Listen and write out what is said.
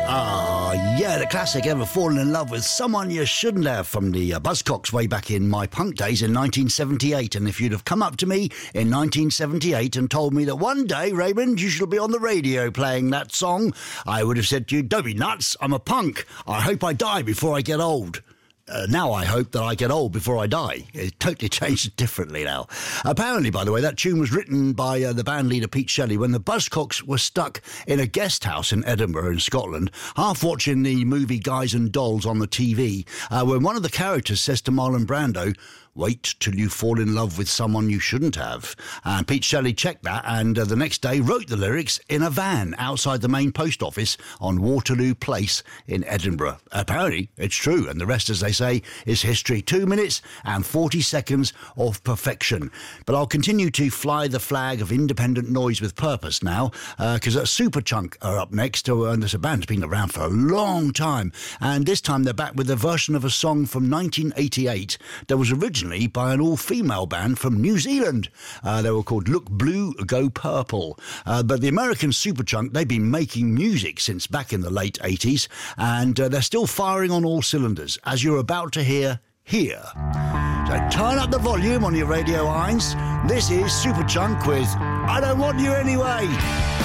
Yeah, the classic Ever Fallen in Love with Someone You Shouldn't Have from the Buzzcocks way back in my punk days in 1978. And if you'd have come up to me in 1978 and told me that one day, Raymond, you shall be on the radio playing that song, I would have said to you, don't be nuts, I'm a punk. I hope I die before I get old. Now I hope that I get old before I die. It's totally changed differently now. Apparently, by the way, that tune was written by the band leader Pete Shelley when the Buzzcocks were stuck in a guest house in Edinburgh in Scotland, half watching the movie Guys and Dolls on the TV, when one of the characters says to Marlon Brando, "Wait till you fall in love with someone you shouldn't have." And Pete Shelley checked that and the next day wrote the lyrics in a van outside the main post office on Waterloo Place in Edinburgh. Apparently, it's true, and the rest, as they say, is history. 2 minutes and 40 seconds of perfection. But I'll continue to fly the flag of independent noise with purpose now, because Superchunk are up next, and there's a band that's been around for a long time, and this time they're back with a version of a song from 1988 that was originally by an all-female band from New Zealand. They were called Look Blue, Go Purple. But the American Superchunk, they've been making music since back in the late 80s, and they're still firing on all cylinders, as you're about to hear here. So turn up the volume on your Radio 1. This is Superchunk with I Don't Want You Anyway.